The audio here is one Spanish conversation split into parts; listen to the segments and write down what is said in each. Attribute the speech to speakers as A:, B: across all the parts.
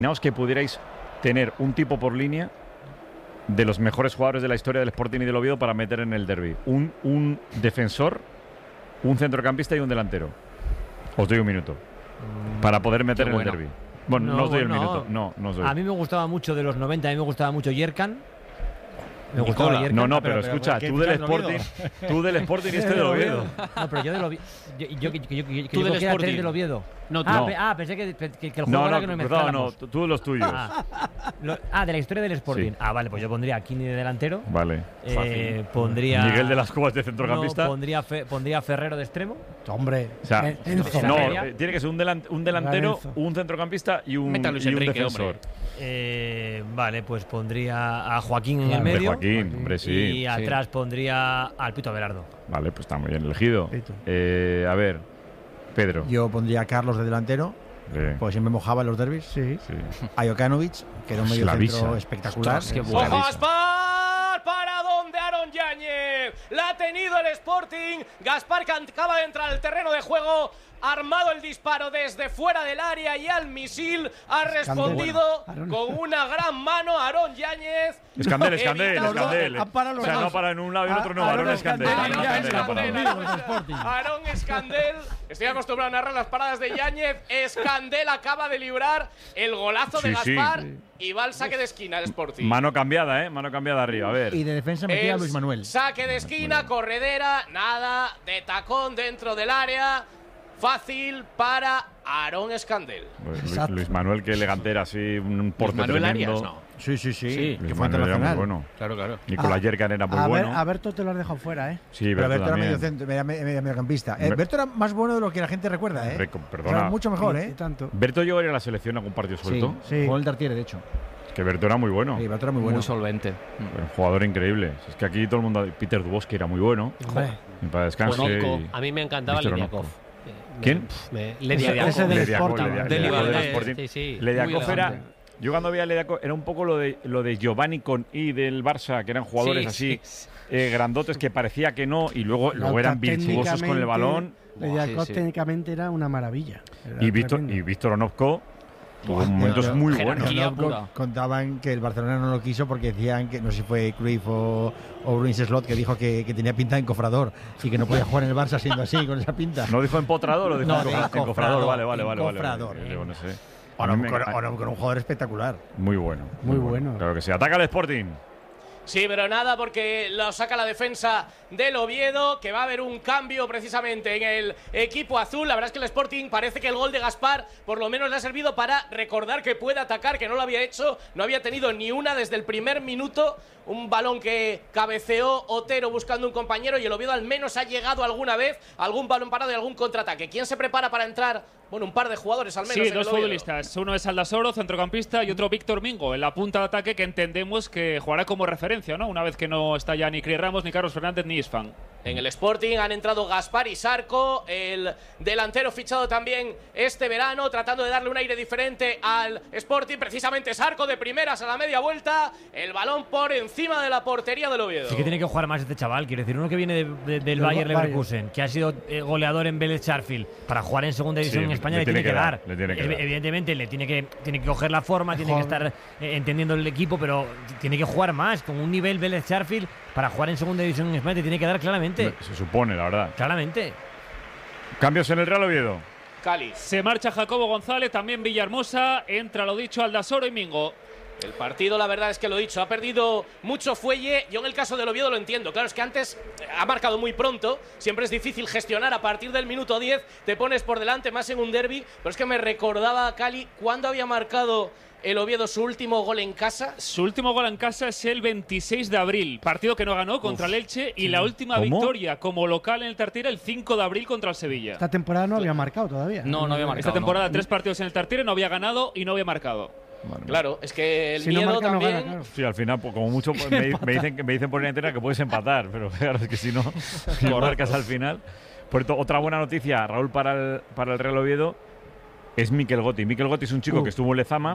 A: Imaginaos que pudierais tener un tipo por línea de los mejores jugadores de la historia del Sporting y del Oviedo para meter en el derbi. Un defensor, un centrocampista y un delantero. Os doy un minuto para poder meter en el derbi. Bueno, no os doy el minuto. No os doy.
B: A mí me gustaba mucho de los 90, a mí me gustaba mucho Yerkan. Me
A: gustaba
B: Yerkan.
A: No, pero escucha, tú del Sporting y este del Oviedo.
B: No, pero yo del Oviedo. Yo
C: del
B: Sporting del Oviedo.
C: No,
B: pensé que el juego era que nos mezcláramos.
A: No, tú de los tuyos.
B: De la historia del Sporting.
A: Sí.
B: Vale, pues yo pondría a Kini de delantero.
A: Vale.
B: Pondría
A: Miguel de las Cubas de centrocampista.
B: Pondría a Ferrero de extremo.
D: Hombre,
A: o sea,
D: Enzo.
A: no, tiene que ser un delantero, un centrocampista y un defensor.
B: Vale, pues pondría a Joaquín en el medio.
A: Joaquín, hombre, sí.
B: Y atrás pondría al Pito Abelardo.
A: Vale, pues está muy bien elegido. A ver, Pedro.
D: Yo pondría a Carlos de delantero, porque siempre mojaba en los derbis.
A: Sí.
D: A Jokanovic, que era un medio centro espectacular.
C: Ostras, qué bueno.
E: ¡Ojo, Gaspar! ¿Para dónde Aaron Yáñez? La ha tenido el Sporting. Gaspar, que acaba de entrar al terreno de juego, armado el disparo desde fuera del área y al misil ha respondido con una gran mano Aaron Yáñez.
A: Escandel.
D: O
A: sea, no para en un lado y en otro no. Aaron Escandel.
E: Aaron Escandel. Estoy acostumbrado a narrar las paradas de Yáñez. Escandel acaba de librar el golazo de Gaspar y va al saque de esquina el Sporting.
A: Mano cambiada, mano cambiada arriba, a ver.
D: Y de defensa metía a Luis Manuel.
E: Saque de esquina, corredera, nada, de tacón dentro del área. Fácil para Aaron Escandel.
A: Luis Manuel, que elegante era así, un porte
C: Manuel
A: tremendo.
C: Arias, ¿no?
D: Sí.
A: Luis Manuel era muy bueno.
C: Claro.
A: Nicolás Yerkan era muy bueno.
F: A Berto te lo has dejado fuera, ¿eh?
A: Sí,
D: Pero
A: Berto
D: Berto era
A: también.
D: mediocampista. Berto era más bueno de lo que la gente recuerda,
A: Perdona.
D: Era mucho mejor,
F: Y tanto.
A: Berto llegó a ir a la selección a algún partido suelto.
F: Sí.
D: Jugó el Tartiere, de hecho.
A: Que Berto era muy bueno.
D: Sí, Berto era muy bueno.
C: Muy solvente.
A: Un jugador increíble. Es que aquí todo el mundo. Peter Dubovsky era muy bueno. Y para descanse.
G: Onopko. A mí me encantaba
A: Víctor
G: Lediakov.
A: ¿Quién?
F: Ese del Sporting.
A: Lediakov era. Yo cuando veía a Lediakov era un poco lo de Giovanni con I del Barça, que eran jugadores así grandotes que parecía que no y luego eran virtuosos con el balón.
F: Lediakov técnicamente era una maravilla.
A: Y Víctor Onopko tuvo momentos muy buenos.
D: Contaban que el Barcelona no lo quiso porque decían que, no sé si fue Cruyff o Ruiz Slot, que dijo que tenía pinta de encofrador y que no podía jugar en el Barça siendo así, con esa pinta.
A: ¿No dijo empotrador o dijo encofrador? Vale.
D: Encofrador.
A: No sé.
D: O con un jugador espectacular.
A: Muy bueno.
F: Muy bueno.
A: Claro que sí. Ataca el Sporting.
E: Sí, pero nada, porque lo saca la defensa del Oviedo, que va a haber un cambio precisamente en el equipo azul. La verdad es que el Sporting parece que el gol de Gaspar por lo menos le ha servido para recordar que puede atacar, que no lo había hecho, no había tenido ni una desde el primer minuto. Un balón que cabeceó Otero buscando un compañero y el Oviedo al menos ha llegado alguna vez algún balón parado y algún contraataque. ¿Quién se prepara para entrar? Bueno, un par de jugadores al menos.
H: Sí, dos futbolistas. Uno es Aldasoro, centrocampista, y otro Víctor Mingo, en la punta de ataque, que entendemos que jugará como referencia, ¿no? Una vez que no está ya ni Cris Ramos, ni Carlos Fernández, ni Isfan.
E: En el Sporting han entrado Gaspar y Sarco, el delantero fichado también este verano, tratando de darle un aire diferente al Sporting. Precisamente Sarco de primeras a la media vuelta, el balón por encima de la portería del Oviedo.
B: Sí que tiene que jugar más este chaval, quiero decir, uno que viene del Bayer Leverkusen, que ha sido goleador en Vélez Sarsfield, para jugar en segunda división en España le tiene que dar. Evidentemente le tiene que coger la forma, tiene que estar entendiendo el equipo, pero tiene que jugar más, con un nivel Vélez Sarsfield para jugar en segunda división en España te tiene que dar claramente.
A: Se supone, la verdad.
B: Claramente.
A: Cambios en el Real Oviedo.
E: Cáliz.
H: Se marcha Jacobo González, también Villahermosa, entra lo dicho Aldasoro y Mingo.
E: El partido, la verdad es que lo dicho, ha perdido mucho fuelle. Yo en el caso del Oviedo lo entiendo. Claro, es que antes ha marcado muy pronto. Siempre es difícil gestionar a partir del minuto 10. Te pones por delante más en un derbi. Pero es que me recordaba a Cali cuando había marcado el Oviedo su último gol en casa.
H: Su último gol en casa es el 26 de abril. Partido que no ganó contra el Elche. Y la última victoria como local en el Tartiere el 5 de abril contra el Sevilla.
F: Esta temporada no había marcado todavía.
C: No había marcado.
H: Esta temporada 3 partidos en el Tartiere, no había ganado y no había marcado.
A: Bueno,
E: claro, es que el
F: si
E: miedo
F: no marca,
E: también.
F: no gana, claro.
A: Sí, al final, pues, como mucho me dicen por la antena que puedes empatar, pero claro, es que si no marcas al final. Por cierto, otra buena noticia, Raúl, para el Real Oviedo es Mikel Gotti. Mikel Gotti es un chico que estuvo en Lezama,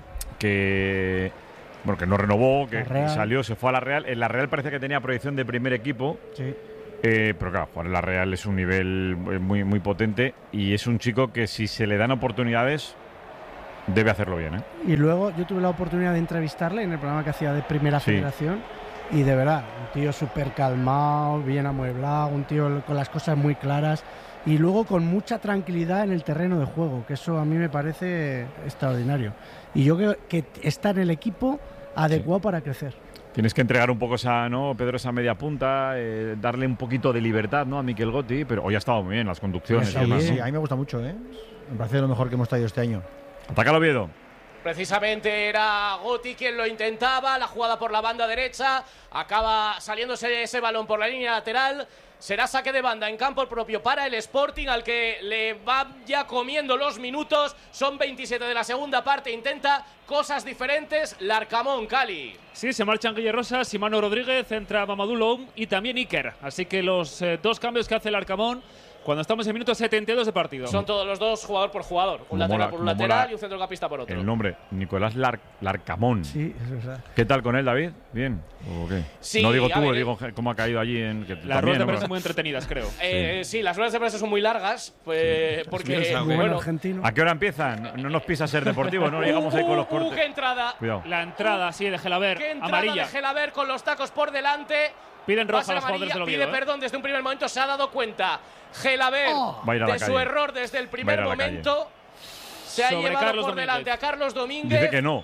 A: que no renovó, que salió, se fue a la Real. En la Real parece que tenía proyección de primer equipo.
F: Sí.
A: Pero claro, jugar en la Real es un nivel muy, muy potente y es un chico que si se le dan oportunidades debe hacerlo bien, ¿eh?
F: Y luego yo tuve la oportunidad de entrevistarle en el programa que hacía de Primera Federación. Y de verdad, un tío súper calmado, bien amueblado, un tío con las cosas muy claras y luego con mucha tranquilidad en el terreno de juego, que eso a mí me parece extraordinario. Y yo creo que está en el equipo adecuado para crecer.
A: Tienes que entregar un poco esa, ¿no, Pedro, esa media punta, darle un poquito de libertad, ¿no?, a Mikel Gotti, pero hoy ha estado muy bien las conducciones.
D: Sí, a mí me gusta mucho, ¿eh? Me parece lo mejor que hemos traído este año.
A: Ataca el Oviedo.
E: Precisamente era Gotti quien lo intentaba, la jugada por la banda derecha, acaba saliéndose ese balón por la línea lateral, será saque de banda en campo propio para el Sporting, al que le va ya comiendo los minutos, son 27 de la segunda parte, intenta cosas diferentes, Larcamón, Cali.
H: Sí, se marchan Guille Rosas, Simano Rodríguez, entra Mamadou Loum y también Iker, así que los dos cambios que hace el Larcamón cuando estamos en minuto 72 de partido.
E: Son todos los dos jugador por jugador. Un lateral por un lateral y un centrocampista por otro.
A: El nombre, Nicolás Larcamón.
F: Sí, eso es verdad.
A: ¿Qué tal con él, David? ¿Bien? ¿O qué?
E: Sí,
A: no digo tú, digo cómo ha caído allí en...
H: Las ruedas de prensa son muy entretenidas, creo.
E: Sí, las ruedas de prensa son muy largas, pues, porque...
F: Bueno,
A: ¿a qué hora empiezan? No nos pisa ser deportivo, no llegamos ahí con los cortes.
E: ¡Qué entrada!
A: Cuidado.
H: La entrada, sí, de Gelaber,
E: ¡Qué entrada
H: amarilla.
E: de Gelaber con los tacos por delante!
H: Piden roja a los jugadores del Oviedo.
E: Pide perdón desde un primer momento, se ha dado cuenta Gelaber de su error desde el primer momento. Se ha llevado
H: Carlos
E: por
H: Domínguez.
E: delante a Carlos Domínguez.
A: Dice que no.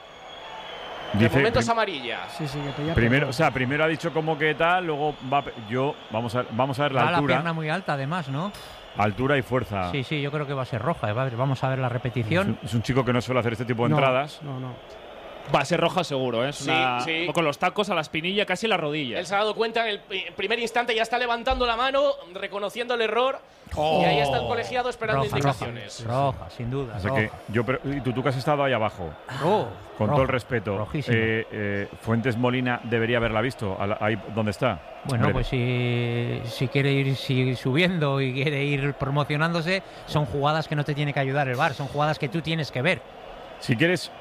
E: De momento es amarilla.
F: Sí, que
A: primero ha dicho como que tal, luego vamos a ver la altura.
B: La pierna muy alta, además, ¿no?
A: Altura y fuerza.
B: Sí, yo creo que va a ser roja. Vamos a ver la repetición.
A: Es un chico que no suele hacer este tipo de entradas.
F: No.
H: Va a ser roja seguro, ¿eh?
E: Sí.
H: Con los tacos a la espinilla, casi la rodilla.
E: Él se ha dado cuenta en el primer instante, ya está levantando la mano, reconociendo el error. Y ahí está el colegiado esperando indicaciones.
B: Roja, sin duda.
A: O sea que y tú que has estado ahí abajo, con todo el respeto, Fuentes Molina debería haberla visto, ahí donde está.
B: Bueno, pues si quiere ir subiendo y quiere ir promocionándose, son jugadas que no te tiene que ayudar el VAR, son jugadas que tú tienes que ver.
A: Si quieres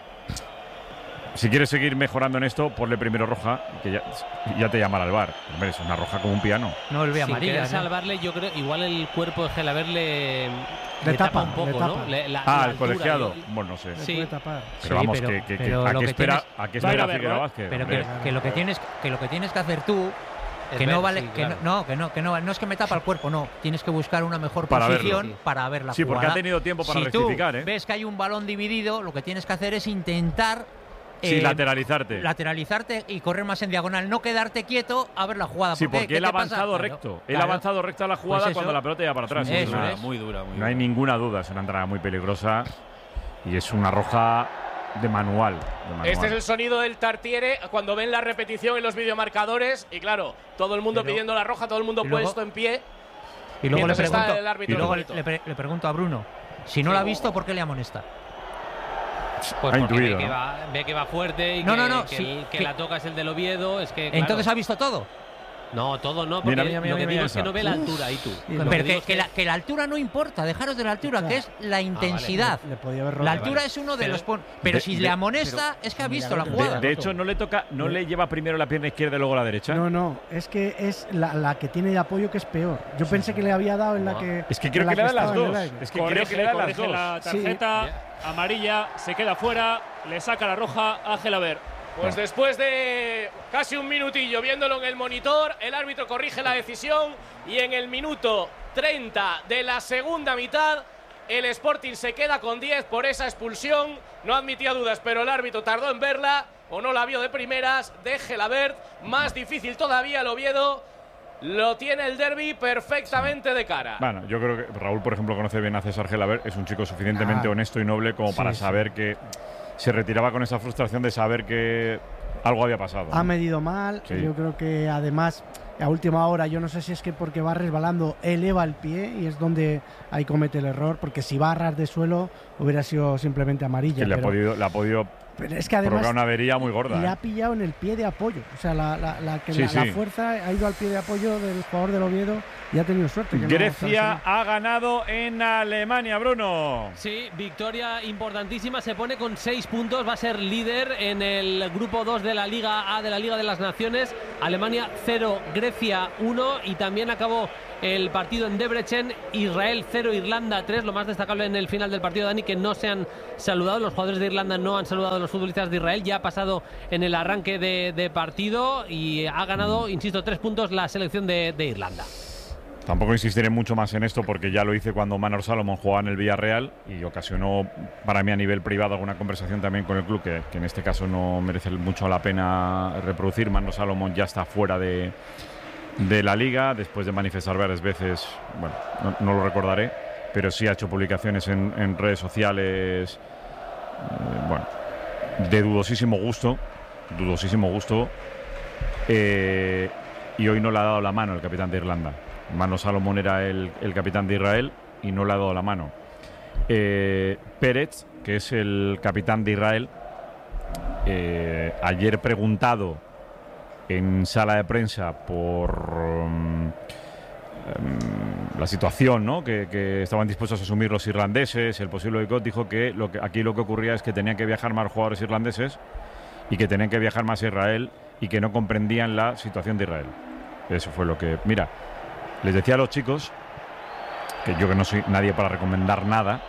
A: seguir mejorando en esto, ponle primero roja, que ya te llamará el VAR. Hombre, es una roja como un piano.
B: No, el ve
C: Sin
B: amarilla.
C: querer salvarle, yo creo, igual el cuerpo de Gelaber le tapa un poco, ¿no?
A: El colegiado. Bueno, no sé.
F: Sí. Puede tapar.
A: Pero vamos, ¿a qué espera Figueroa Vázquez?
B: Pero que lo que tienes que hacer tú, que no vale, no es que me tapa el cuerpo, no. Tienes que buscar una mejor posición para ver la jugada.
A: Sí, porque ha tenido tiempo para rectificar,
B: Si tú ves que hay un balón dividido, lo que tienes que hacer es intentar lateralizarte y correr más en diagonal, no quedarte quieto a ver la jugada.
A: Sí, porque él ha avanzado recto. Él ha avanzado recto a la jugada cuando la pelota iba para atrás.
C: Muy dura.
A: No hay ninguna duda, es una entrada muy peligrosa y es una roja de manual.
E: Este es el sonido del Tartiere cuando ven la repetición en los videomarcadores y claro, todo el mundo pidiendo la roja, todo el mundo puesto en pie.
B: Y luego le pregunto a Bruno, si no la ha visto, ¿por qué le amonesta?
C: Pues porque ve que va fuerte y que la toca es el del Oviedo. Es que, claro.
B: Entonces ha visto todo.
C: No, todo no, porque lo que digo es que no ve la altura ahí tú.
B: Pero que la altura no importa, dejaros de la altura, que es la intensidad.
F: Vale. Le podía haber
B: la altura es uno de los pero si le amonesta es que ha visto la jugada.
A: De hecho, no le lleva primero la pierna izquierda y luego la derecha.
F: No, es que es la que tiene de apoyo que es peor. Yo pensé que le había dado en la que.
A: Es que creo que le da las dos. Es que creo que le da las dos.
H: La tarjeta amarilla, se queda fuera, le saca la roja a Gelaber.
E: Pues después de casi un minutillo viéndolo en el monitor, el árbitro corrige la decisión y en el minuto 30 de la segunda mitad el Sporting se queda con 10 por esa expulsión. No admitía dudas, pero el árbitro tardó en verla o no la vio de primeras de Gelabert. Más difícil todavía el Oviedo. Lo tiene el derbi perfectamente de cara.
A: Bueno, yo creo que Raúl, por ejemplo, conoce bien a César Gelabert. Es un chico suficientemente honesto y noble como para saber que se retiraba con esa frustración de saber que algo había pasado.
F: Ha medido mal. Yo creo que además a última hora, yo no sé si es que porque va resbalando eleva el pie y es donde ahí comete el error, porque si va a ras de suelo hubiera sido simplemente amarilla.
A: Que le ha podido
F: pero es que además
A: provocar una avería muy gorda.
F: Le ha pillado en el pie de apoyo. O sea, la fuerza ha ido al pie de apoyo del jugador del Oviedo y ha tenido suerte.
A: Grecia ha ganado en Alemania, Bruno.
C: Sí, victoria importantísima. Se pone con 6 puntos. Va a ser líder en el grupo 2 de la Liga A de la Liga de las Naciones. Alemania 0, Grecia 1. Y también acabó el partido en Debrecen. Israel 0, Irlanda 3. Lo más destacable en el final del partido, Dani, que no se han saludado. Los jugadores de Irlanda no han saludado a los futbolistas de Israel. Ya ha pasado en el arranque de partido y ha ganado, insisto, 3 puntos la selección de Irlanda.
A: Tampoco insistiré mucho más en esto porque ya lo hice cuando Manor Salomón jugaba en el Villarreal y ocasionó para mí a nivel privado alguna conversación también con el club que en este caso no merece mucho la pena reproducir. Manor Salomón ya está fuera de la liga después de manifestar varias veces, bueno, no lo recordaré, pero sí ha hecho publicaciones en redes sociales, bueno, de dudosísimo gusto, y hoy no le ha dado la mano el capitán de Irlanda. Manor Salomón era el capitán de Israel y no le ha dado la mano. Pérez, que es el capitán de Israel, ayer preguntado en sala de prensa por la situación, ¿no? que estaban dispuestos a asumir los irlandeses, el posible boicot, dijo que aquí lo que ocurría es que tenían que viajar más jugadores irlandeses y que tenían que viajar más a Israel y que no comprendían la situación de Israel. Eso fue lo que... Mira, les decía a los chicos, que yo que no soy nadie para recomendar nada,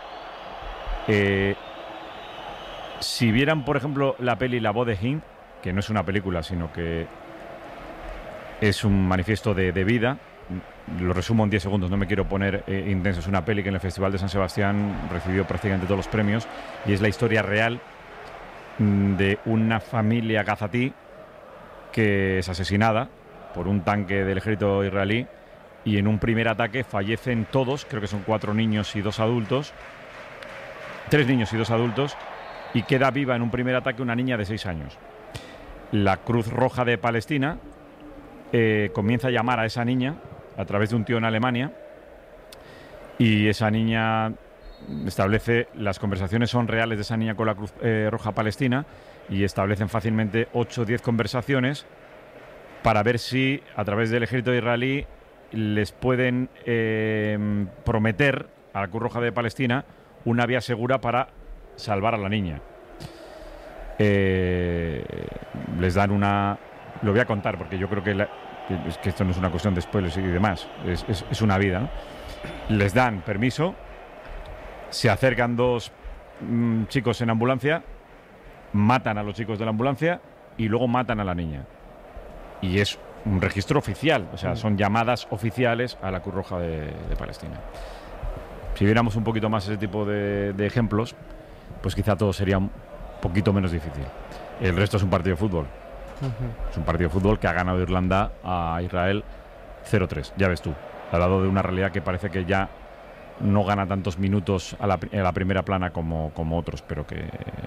A: si vieran, por ejemplo, la peli La voz de Hind, que no es una película, sino que es un manifiesto de vida, lo resumo en 10 segundos, no me quiero poner intenso, es una peli que en el Festival de San Sebastián recibió prácticamente todos los premios y es la historia real de una familia gazatí que es asesinada por un tanque del ejército israelí y en un primer ataque fallecen todos, creo que son 4 niños y 2 adultos, 3 niños y 2 adultos, y queda viva en un primer ataque una niña de 6 años. La Cruz Roja de Palestina comienza a llamar a esa niña a través de un tío en Alemania y esa niña establece, las conversaciones son reales de esa niña con la Cruz Roja Palestina y establecen fácilmente 8 o 10 conversaciones para ver si a través del ejército israelí les pueden prometer a la Cruz Roja de Palestina una vía segura para salvar a la niña. Les dan una... Lo voy a contar porque yo creo que esto no es una cuestión de spoilers y demás, es una vida, ¿no? Les dan permiso, se acercan 2 chicos en ambulancia, matan a los chicos de la ambulancia y luego matan a la niña. Y es un registro oficial, o sea, son llamadas oficiales a la Cruz Roja de Palestina. Si viéramos un poquito más ese tipo de ejemplos, pues quizá todo sería un poquito menos difícil. El resto es un partido de fútbol. Es un partido de fútbol que ha ganado Irlanda a Israel 0-3, ya ves tú, al lado de una realidad que parece que ya no gana tantos minutos a la primera plana como otros, pero que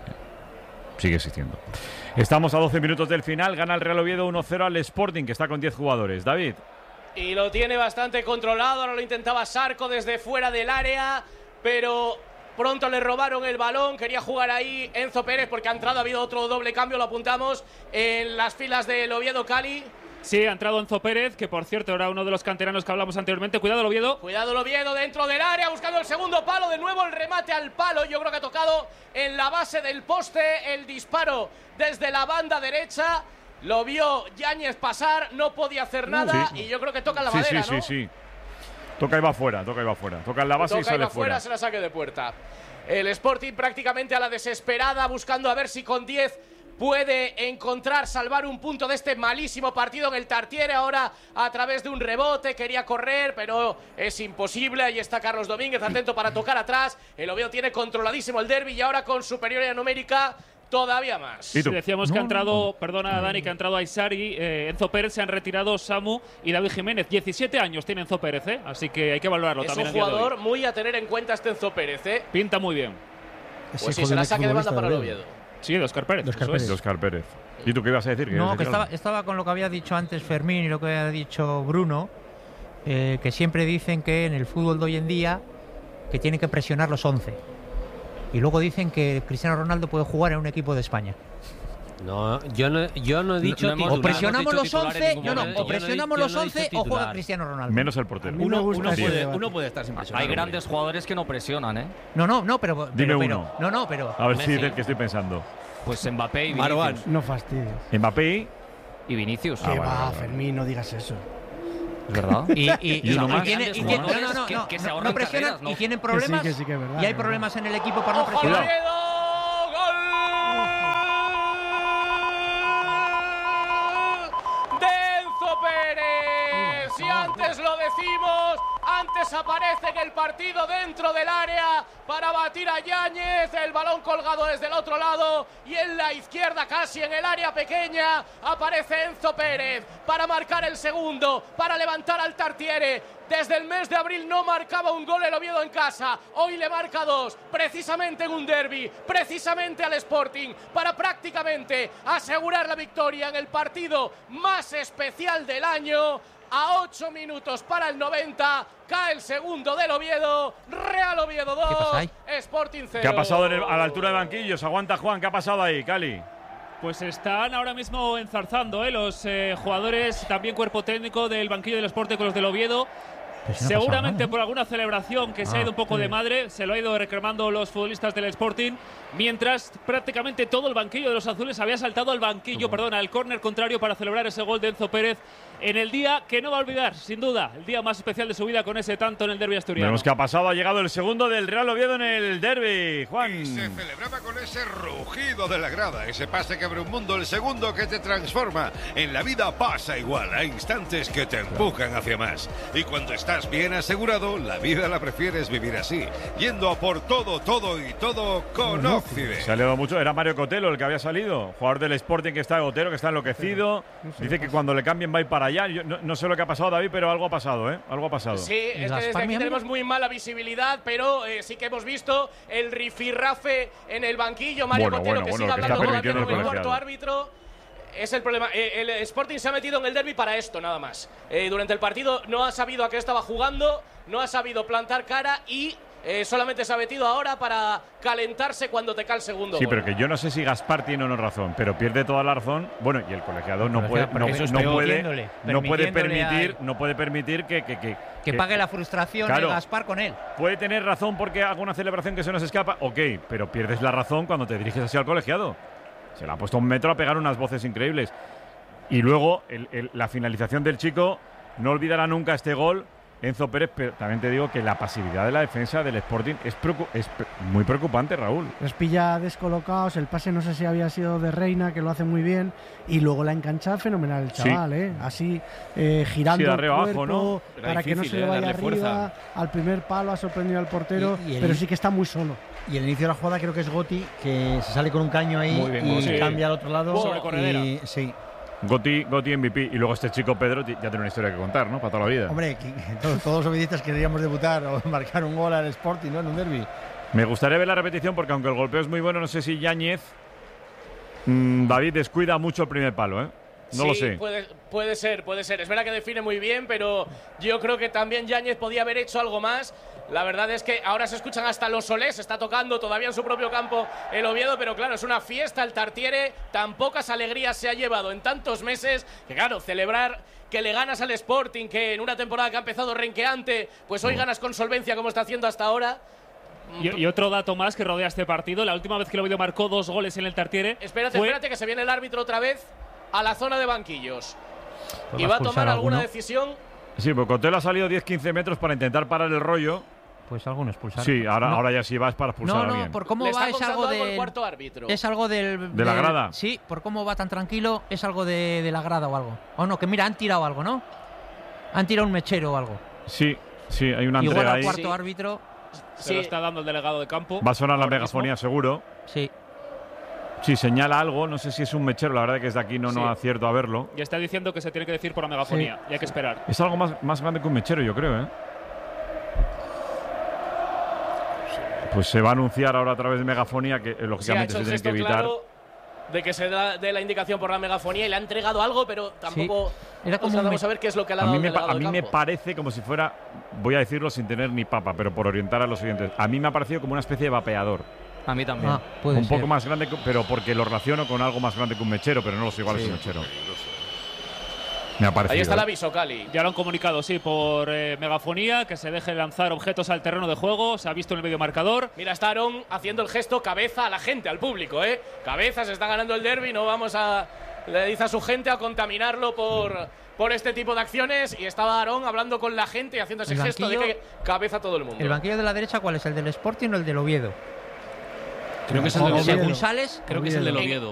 A: sigue existiendo. Estamos a 12 minutos del final, gana el Real Oviedo 1-0 al Sporting, que está con 10 jugadores. David.
E: Y lo tiene bastante controlado, ahora lo intentaba Sarco desde fuera del área, pero pronto le robaron el balón, quería jugar ahí Enzo Pérez porque ha entrado, ha habido otro doble cambio, lo apuntamos en las filas del Oviedo. Cali.
H: Sí, ha entrado Enzo Pérez, que por cierto era uno de los canteranos que hablamos anteriormente. Cuidado el Oviedo.
E: Cuidado el Oviedo dentro del área, buscando el segundo palo. De nuevo el remate al palo. Yo creo que ha tocado en la base del poste. El disparo desde la banda derecha. Lo vio Yáñez pasar, no podía hacer nada. Sí. Y yo creo que toca en la madera, ¿no?
A: Sí. Toca y va fuera. Toca en la base y sale fuera.
E: Se la saque de puerta. El Sporting prácticamente a la desesperada, buscando a ver si con 10 puede encontrar, salvar un punto de este malísimo partido en el Tartiere. Ahora a través de un rebote, quería correr, pero es imposible. Ahí está Carlos Domínguez, atento para tocar atrás. El Oviedo tiene controladísimo el derbi y ahora con superioridad numérica todavía más.
H: Sí, decíamos que ha entrado, perdona Dani, que ha entrado Aysari, Enzo Pérez, se han retirado Samu y David Jiménez. 17 años tiene Enzo Pérez, así que hay que valorarlo también.
E: Es un jugador muy a tener en cuenta este Enzo Pérez,
H: Pinta muy bien.
E: Pues sí, será saque de banda para el Oviedo.
H: Sí, de Óscar Pérez.
A: De Óscar Pérez. ¿Y tú qué ibas a decir?
G: No, que estaba con lo que había dicho antes Fermín y lo que había dicho Bruno, que siempre dicen que en el fútbol de hoy en día que tienen que presionar los 11. Y luego dicen que Cristiano Ronaldo puede jugar en un equipo de España.
C: No, yo no he dicho
G: o presionamos los 11, o presionamos los 11 o juega Cristiano Ronaldo.
A: Menos el portero.
I: Uno puede estar sin presionar. Hay grandes jugadores que no presionan, ¿eh?
G: No, pero
A: dime uno.
G: Pero
A: a ver si es el que estoy pensando.
I: Pues Mbappé y Vinicius.
F: No fastidies.
A: Mbappé
I: y Vinicius.
F: ¿Qué va, Fermín? No digas eso.
I: Es verdad.
G: Y
I: uno más.
G: Que se ahorran carreras, ¿no? Y tienen problemas.
F: Que sí, es verdad,
G: y hay problemas en el equipo para no
E: ¡Ojo al
G: presionar.
E: Oviedo! ¡Gol! ¡De Enzo Pérez! Si antes lo decimos, antes aparece en el partido dentro del área para batir a Yáñez, el balón colgado desde el otro lado y en la izquierda casi en el área pequeña aparece Enzo Pérez para marcar el segundo, para levantar al Tartiere. Desde el mes de abril no marcaba un gol el Oviedo en casa, hoy le marca 2, precisamente en un derbi, precisamente al Sporting, para prácticamente asegurar la victoria en el partido más especial del año. A 8 minutos para el 90, cae el segundo del Oviedo, Real Oviedo 2, Sporting 0.
A: ¿Qué ha pasado a la altura de banquillos? Aguanta Juan, ¿qué ha pasado ahí, Cali?
H: Pues están ahora mismo enzarzando los jugadores, también cuerpo técnico del banquillo del Sporting con los del Oviedo. Seguramente por alguna celebración que se ha ido un poco de madre, se lo ha ido reclamando los futbolistas del Sporting, mientras prácticamente todo el banquillo de los azules había saltado al banquillo, al córner contrario para celebrar ese gol de Enzo Pérez en el día que no va a olvidar, sin duda, el día más especial de su vida con ese tanto en el derbi asturiano.
A: Vemos que ha pasado, ha llegado el segundo del Real Oviedo en el derbi, Juan.
J: Y se celebraba con ese rugido de la grada, ese pase que abre un mundo, el segundo que te transforma. En la vida pasa igual, hay instantes que te empujan hacia más. Y cuando estás bien asegurado, la vida la prefieres vivir así, yendo a por todo, todo y todo con Occident.
A: Se ha leído mucho, era Mario Cotelo el que había salido, jugador del Sporting que está Gotero, que está enloquecido. Dice que cuando le cambien va a ir para allá. Yo no sé lo que ha pasado, David, pero algo ha pasado, ¿eh? Algo ha pasado.
E: Sí, es que desde aquí tenemos muy mala visibilidad, pero sí que hemos visto el rifirrafe en el banquillo. Mario Cotelo que sigue hablando todavía con el cuarto árbitro. Es el problema. El Sporting se ha metido en el derbi para esto, nada más. Durante el partido no ha sabido a qué estaba jugando, no ha sabido plantar cara y solamente se ha metido ahora para calentarse cuando te cae el segundo gol.
A: Pero que yo no sé si Gaspar tiene o no razón, pero pierde toda la razón. Bueno, y el colegiado no puede permitir
G: que pague la frustración de Gaspar con él.
A: Puede tener razón porque haga una celebración que se nos escapa, ok, pero pierdes la razón cuando te diriges hacia el colegiado. Se le ha puesto un metro a pegar unas voces increíbles. Y luego la finalización del chico, no olvidará nunca este gol, Enzo Pérez, pero también te digo que la pasividad de la defensa del Sporting es muy preocupante, Raúl.
F: Les pilla descolocados, el pase no sé si había sido de Reina, que lo hace muy bien, y luego la engancha fenomenal el chaval, así girando el cuerpo,
A: abajo, ¿no?
F: para que no se le vaya arriba, fuerza. Al primer palo ha sorprendido al portero, pero sí que está muy solo.
D: Y el inicio de la jugada creo que es Goti, que se sale con un caño ahí y cambia al otro lado.
H: Sobre corredera.
D: Sí.
A: Goti MVP. Y luego este chico Pedro ya tiene una historia que contar, ¿no? Para toda la vida.
D: Hombre, todos los obedistas queríamos debutar o marcar un gol al Sporting, ¿no? En un derbi.
A: Me gustaría ver la repetición porque aunque el golpeo es muy bueno, no sé si Yáñez, David, descuida mucho el primer palo, ¿eh? No lo sé.
E: Puede ser. Es verdad que define muy bien, pero yo creo que también Yáñez podía haber hecho algo más. La verdad es que ahora se escuchan hasta los solés, está tocando todavía en su propio campo el Oviedo, pero claro, es una fiesta el Tartiere, tan pocas alegrías se ha llevado en tantos meses, que claro, celebrar que le ganas al Sporting, que en una temporada que ha empezado renqueante, pues hoy ganas con solvencia como está haciendo hasta ahora.
H: Y otro dato más que rodea este partido, la última vez que el Oviedo marcó 2 goles en el Tartiere…
E: Espérate, que se viene el árbitro otra vez a la zona de banquillos. Pues y va a tomar alguna decisión.
A: Sí, porque Cotelo ha salido 10-15 metros para intentar parar el rollo.
G: Pues alguno expulsar.
A: Sí, ahora ya sí vas para expulsar a alguien.
G: Por cómo va es algo
E: del cuarto árbitro.
G: Es algo
A: ¿De la grada?
G: Sí, por cómo va tan tranquilo, es algo de la grada o algo. O no, que mira, han tirado algo, ¿no? Han tirado un mechero o algo.
A: Sí, hay una entrega ahí.
G: Igual al cuarto árbitro…
H: Se lo está dando el delegado de campo.
A: Va a sonar la megafonía seguro.
G: Sí.
A: Sí, señala algo, no sé si es un mechero, la verdad es que desde aquí no acierto a verlo.
H: Y está diciendo que se tiene que decir por la megafonía, y hay que esperar.
A: Es algo más grande que un mechero, yo creo, ¿eh? Pues se va a anunciar ahora a través de megafonía que lógicamente se tiene que evitar.
E: Claro de que se da de la indicación por la megafonía y le ha entregado algo, pero tampoco
G: era como
E: vamos a ver qué es lo que le ha dado.
A: A mí me parece como si fuera, voy a decirlo sin tener ni papa, pero por orientar a los oyentes, a mí me ha parecido como una especie de vapeador.
I: A mí también.
A: Un poco más grande, pero porque lo relaciono con algo más grande que un mechero, pero no lo sé, igual es un mechero. Me ha parecido.
E: Ahí está el aviso, Cali.
H: Ya lo han comunicado, sí, por megafonía, que se deje lanzar objetos al terreno de juego. Se ha visto en el videomarcador.
E: Mira, está Aaron haciendo el gesto cabeza a la gente, al público, ¿eh? Cabeza, se está ganando el derbi, no vamos a le dice a su gente a contaminarlo por este tipo de acciones. Y estaba Aarón hablando con la gente y haciendo ese gesto de que cabeza todo el mundo.
G: ¿El banquillo de la derecha cuál es? ¿El del Sporting o el del Oviedo?
I: Creo que es el del Oviedo.
G: Según sales,
I: creo que es el del Oviedo.